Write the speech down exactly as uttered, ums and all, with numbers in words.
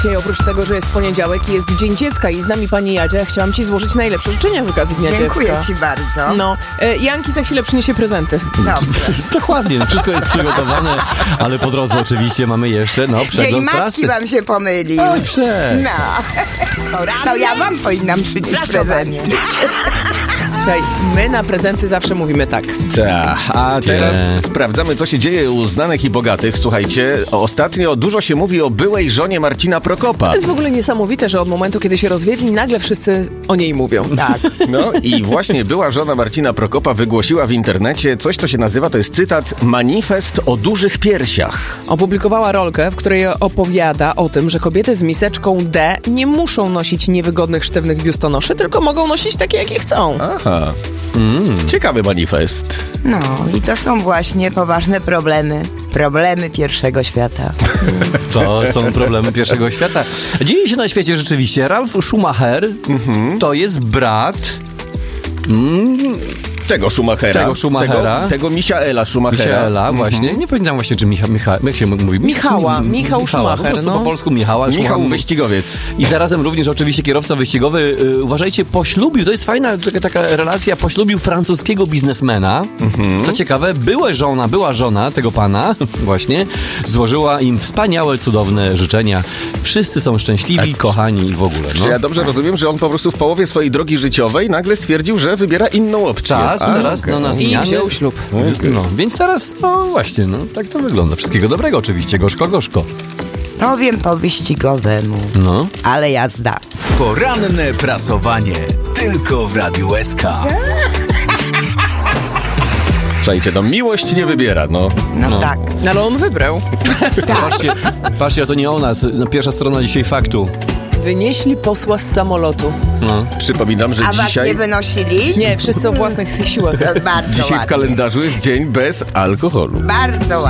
Dzisiaj oprócz tego, że jest poniedziałek i jest Dzień Dziecka i z nami pani Jadzia, ja chciałam ci złożyć najlepsze życzenia z okazji Dnia Dziękuję Dziecka. ci bardzo. No, e, Janki za chwilę przyniesie prezenty. Dobrze. Dokładnie, wszystko jest przygotowane, ale po drodze oczywiście mamy jeszcze, no, Dzień przegląd matki prasy. wam się pomylił. Oj, prze. No. To ja wam powinnam przynieść prezenty. Słuchaj, my na prezenty zawsze mówimy tak. Tak, a teraz Nie. sprawdzamy, co się dzieje u znanych i bogatych. Słuchajcie, ostatnio dużo się mówi o byłej żonie Marcina Prokopa. To jest w ogóle niesamowite, że od momentu, kiedy się rozwiedli, nagle wszyscy o niej mówią. Tak. No i właśnie była żona Marcina Prokopa wygłosiła w internecie coś, co się nazywa, to jest cytat, manifest o dużych piersiach. Opublikowała rolkę, w której opowiada o tym, że kobiety z miseczką D nie muszą nosić niewygodnych, sztywnych biustonoszy, tylko mogą nosić takie, jakie chcą. Aha, mm. ciekawy manifest. No i to są właśnie poważne problemy. Problemy pierwszego świata. To są problemy pierwszego świata. Dzieje się na świecie rzeczywiście. Ralf Schumacher Mhm. to jest brat... Mm, Tego Schumachera. Tego Schumachera. Tego, tego Michaela Schumachera. Michaela, właśnie. Nie pamiętam właśnie, czy Micha, Micha, jak się mówi? Michała. Mi- Michał Michała. Schumacher, Po prostu no. po polsku Michała. Michał Schumacher. wyścigowiec. I zarazem również oczywiście kierowca wyścigowy, yy, uważajcie, poślubił, to jest fajna taka, taka relacja, poślubił francuskiego biznesmena. Mhm. Co ciekawe, była żona, była żona tego pana, właśnie, złożyła im wspaniałe, cudowne życzenia. Wszyscy są szczęśliwi, kochani i w ogóle. Czy No. ja dobrze rozumiem, że on po prostu w połowie swojej drogi życiowej nagle stwierdził, że wybiera inną opcję? Czas A, teraz okej. no, na I zmiany. wziął ślub. No, więc teraz, no właśnie, no tak to wygląda. Wszystkiego dobrego oczywiście, gorzko, gorzko. Powiem po wyścigowemu. No. Ale jazda. Poranne prasowanie. Tylko w Radiu S K. Słuchajcie, no miłość nie wybiera, no. No, No. tak. Ale on wybrał. Patrzcie, patrzcie, a to nie o nas. No, pierwsza strona dzisiaj faktu. Wynieśli posła z samolotu. No. Przypominam, że A was nie dzisiaj, wynosili? Nie, wszyscy o własnych siłach. Bardzo dzisiaj w ładnie. kalendarzu jest dzień bez alkoholu. Bardzo ładnie.